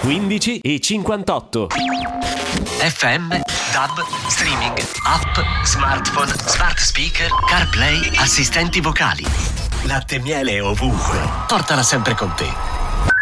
15 e 58. FM, DAB, streaming, app, smartphone, smart speaker, CarPlay, assistenti vocali. Latte e miele ovunque. Portala sempre con te.